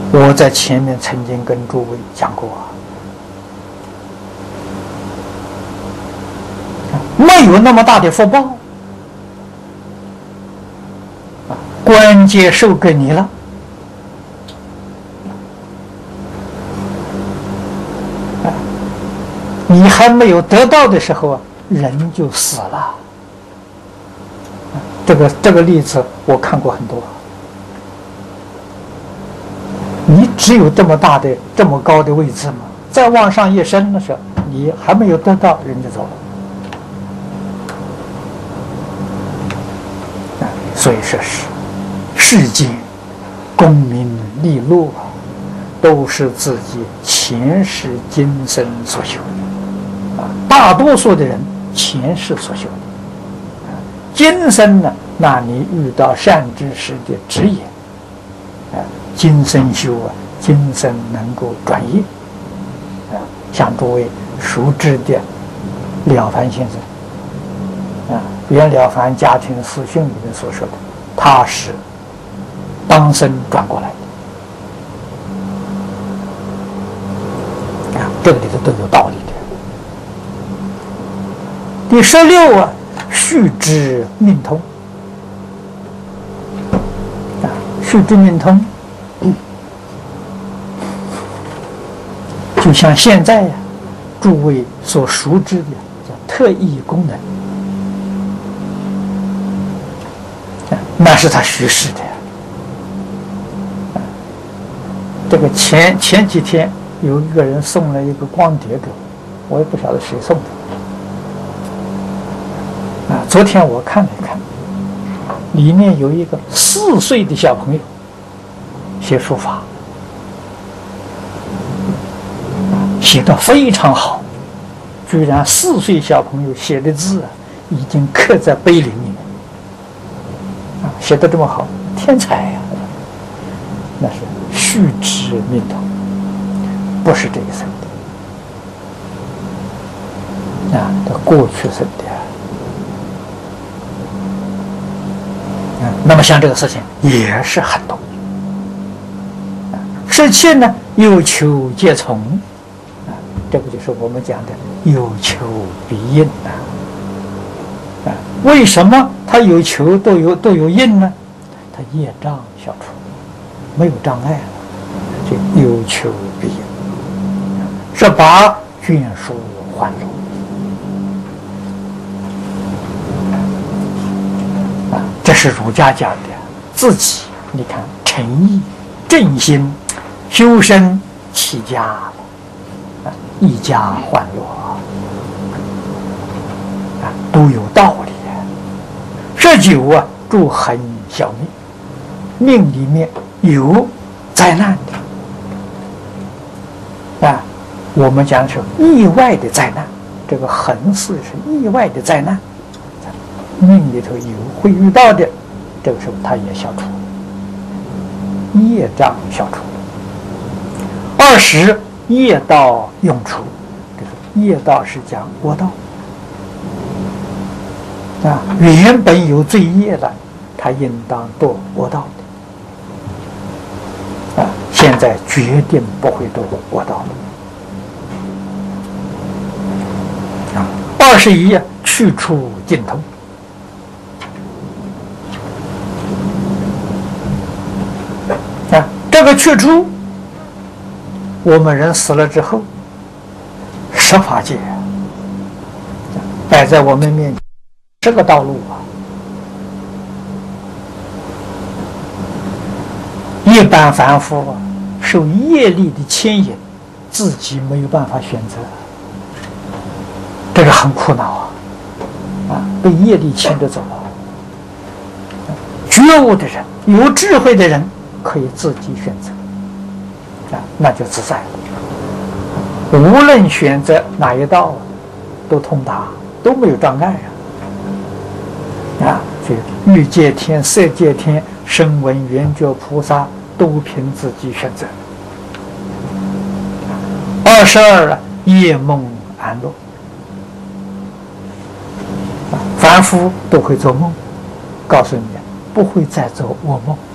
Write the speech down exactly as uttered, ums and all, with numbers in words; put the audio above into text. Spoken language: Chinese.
我在前面曾经跟诸位讲过啊，没有那么大的福报，啊，关节授给你了，啊，你还没有得到的时候啊，人就死了。啊，这个这个例子我看过很多。你只有这么大的、这么高的位置吗？再往上一升的时候，你还没有得到，人就走了。啊，所以说是世间功名利禄啊，都是自己前世今生所修的。啊，大多数的人前世所修的。啊，今生呢，那你遇到善知识的指引。啊，今生修啊，今生能够转业。啊，像诸位熟知的了凡先生，啊，袁了凡家庭四训里面所说的，他是当生转过来的。啊，这个里头都有道理的。第十六啊，须知命通。须知命通，嗯，就像现在呀、啊，诸位所熟知的叫特异功能，啊，那是他虚实的呀。啊，这个前前几天有一个人送了一个光碟给我，我也不晓得谁送的。啊，昨天我看了看。里面有一个四岁的小朋友写书法，写得非常好，居然四岁小朋友写的字啊，已经刻在碑林里面，啊，写得这么好，天才呀、啊！那是须知命通，不是这一生的，啊，这过去生的。那么像这个事情也是很多，事情呢有求皆从，啊，这个就是我们讲的有求必应啊。啊，为什么他有求都有都有应呢？他业障消除，没有障碍了，就有求必应，是把眷属还入。这是儒家讲的，自己你看诚意、正心、修身、齐家，啊，一家欢乐，啊，都有道理。十九啊，诸恒消灭，命里面有灾难的，啊，我们讲是意外的灾难，这个恒是是意外的灾难。命里头有会遇到的，这个时候他也消除，业障消除。二十业道永除，就是业道是讲恶道啊，原本有罪业的，他应当堕恶道的啊，现在决定不会堕恶道了啊。二十一去除尽通。啊，这个去除，我们人死了之后，十法界摆在我们面前，这个道路啊，一般凡夫啊，受业力的牵引，自己没有办法选择，这个很苦恼啊，啊，被业力牵着走了。觉悟的人，有智慧的人。可以自己选择，啊，那就自在了。无论选择哪一道，都通达，都没有障碍啊！啊，所以欲界天、色界天、声闻缘觉菩萨都凭自己选择。二十二啊，夜梦安乐，啊，凡夫都会做梦，告诉你不会再做噩梦。